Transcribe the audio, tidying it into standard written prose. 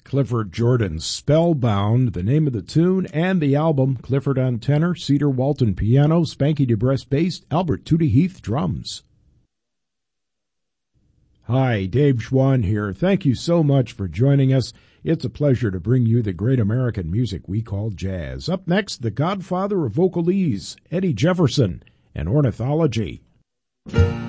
Clifford Jordan's Spellbound, the name of the tune and the album. Clifford on tenor, Cedar Walton piano, Spanky DeBrest bass, Albert Tootie Heath drums. Hi, Dave Schwann here. Thank you so much for joining us. It's a pleasure to bring you the great American music we call jazz. Up next, the godfather of vocalese, Eddie Jefferson, and ornithology.